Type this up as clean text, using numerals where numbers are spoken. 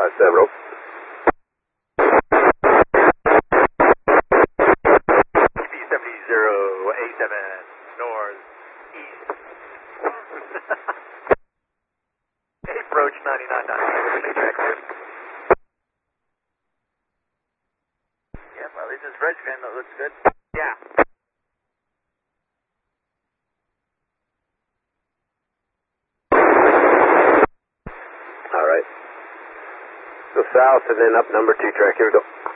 several. B70A7 north east. Approach 99.9. Yeah, well, this is Redfin. That looks good. Yeah. All right. Go south and then up number 2 track. Here we go.